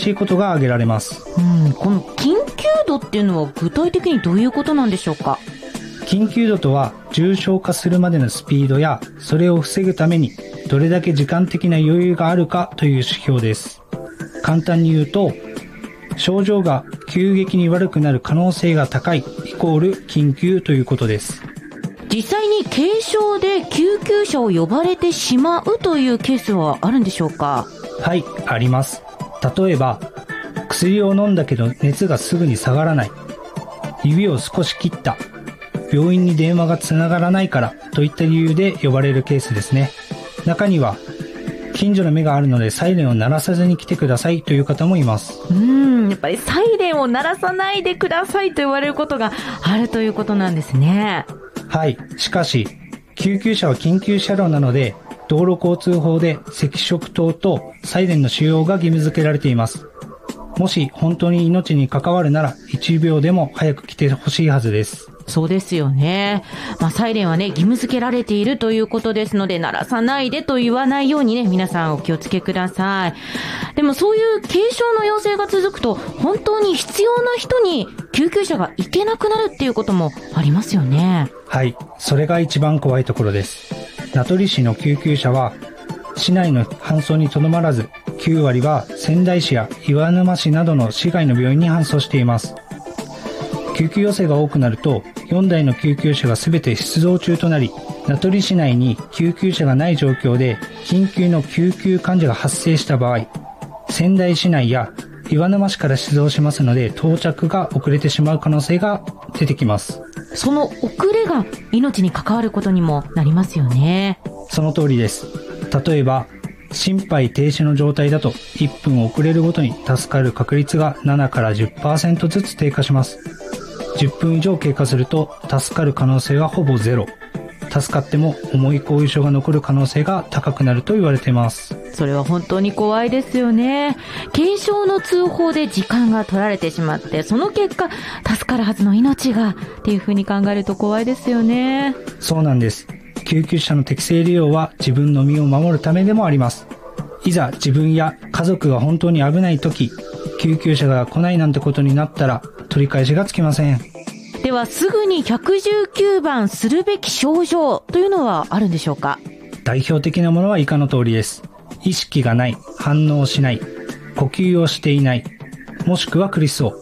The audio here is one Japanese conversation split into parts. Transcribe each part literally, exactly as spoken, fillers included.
しいことが挙げられます。 うん、この緊急度っていうのは具体的にどういうことなんでしょうか？ 緊急度とは重症化するまでのスピードやそれを防ぐためにどれだけ時間的な余裕があるかという指標です。簡単に言うと、症状が急激に悪くなる可能性が高いイコール緊急ということです。 実際に軽症で救急車を呼ばれてしまうというケースはあるんでしょうか？ はい、あります。例えば、薬を飲んだけど熱がすぐに下がらない、指を少し切った、病院に電話がつながらないからといった理由で呼ばれるケースですね。中には、近所の目があるのでサイレンを鳴らさずに来てくださいという方もいます。 うーん、やっぱりサイレンを鳴らさないでくださいと言われることがあるということなんですね。 はい、しかし、救急車は緊急車両なので、道路交通法で赤色灯とサイレンの使用が義務付けられています。もし本当に命に関わるならいちびょうでも早く来てほしいはずです。 そうですよね。まあ、サイレンはね、義務付けられているということですので、鳴らさないでと言わないようにね、皆さんお気をつけください。でもそういう軽症の要請が続くと、本当に必要な人に救急車が行けなくなるっていうこともありますよね。 はい、それが一番怖いところです。名取市の救急車は、市内の搬送にとどまらず、きゅうわりは仙台市や岩沼市などの市外の病院に搬送しています。救急要請が多くなると、よんだいの救急車が全て出動中となり、名取市内に救急車がない状況で、緊急の救急患者が発生した場合、仙台市内や岩沼市から出動しますので、到着が遅れてしまう可能性が出てきます。 その遅れが命に関わることにもなりますよね。 その通りです。例えば、心肺停止の状態だといっぷん遅れるごとに助かる確率がななからじゅっパーセント ずつ低下します。じゅっぷん以上経過すると助かる可能性はほぼゼロ。助かっても重い後遺症が残る可能性が高くなると言われています。 それは本当に怖いですよね。軽症の通報で時間が取られてしまって、その結果助かるはずの命がっていう風に考えると怖いですよね。 そうなんです。救急車の適正利用は自分の身を守るためでもあります。いざ自分や家族が本当に危ない時、救急車が来ないなんてことになったら取り返しがつきません。 ではすぐにひゃくじゅうきゅうばんするべき症状というのはあるんでしょうか？ 代表的なものは以下の通りです。意識がない、反応しない、呼吸をしていない、もしくは苦しそう、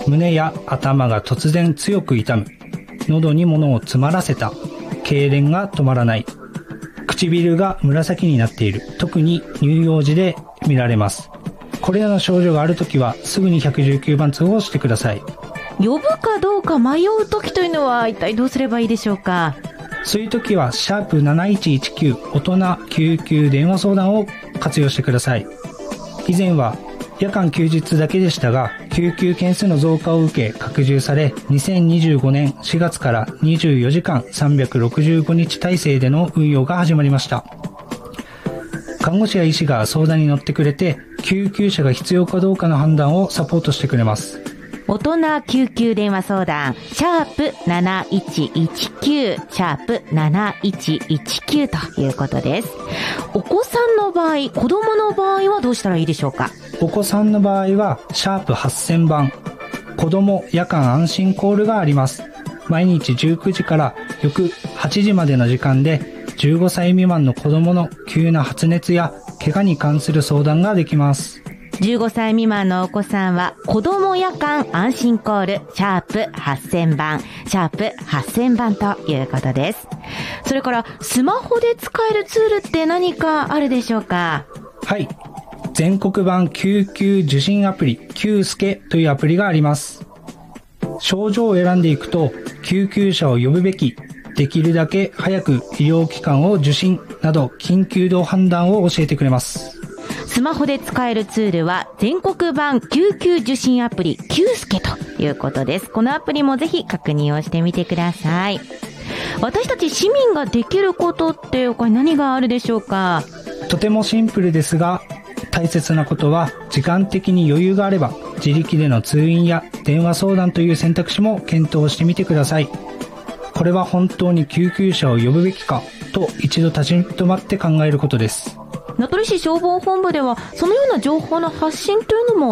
胸や頭が突然強く痛む、喉に物を詰まらせた、痙攣が止まらない、唇が紫になっている、特に乳幼児で見られます。これらの症状があるときはすぐにひゃくじゅうきゅうばん通報してください。 呼ぶかどうか迷うときというのは一体どうすればいいでしょうか？ そういうときはシャープなないちいちきゅう大人救急電話相談を活用してください。以前は夜間休日だけでしたが、救急件数の増加を受け拡充され、にせんにじゅうごねんしがつからにじゅうよじかんさんびゃくろくじゅうごにち体制での運用が始まりました。看護師や医師が相談に乗ってくれて、救急車が必要かどうかの判断をサポートしてくれます。 大人救急電話相談、シャープなないちいちきゅう、シャープなないちいちきゅうということです。お子さんの場合、子供の場合はどうしたらいいでしょうか？ お子さんの場合は、シャープはっせんばん、子供夜間安心コールがあります。毎日じゅうくじから翌はちじまでの時間で、じゅうごさい未満の子供の急な発熱や怪我に関する相談ができます。 じゅうごさい未満のお子さんは、子供夜間安心コール、シャープはっせんばん、シャープはっせんばんということです。それから、スマホで使えるツールって何かあるでしょうか？ はい。全国版救急受診アプリ、キュースケというアプリがあります。症状を選んでいくと、救急車を呼ぶべき、できるだけ早く医療機関を受診など、緊急度判断を教えてくれます。 スマホで使えるツールは全国版救急受診アプリキュースケということです。このアプリもぜひ確認をしてみてください。私たち市民ができることって他に何があるでしょうか？ とてもシンプルですが、大切なことは時間的に余裕があれば自力での通院や電話相談という選択肢も検討してみてください。これは本当に救急車を呼ぶべきかと一度立ち止まって考えることです。 名取市消防本部ではそのような情報の発信というのも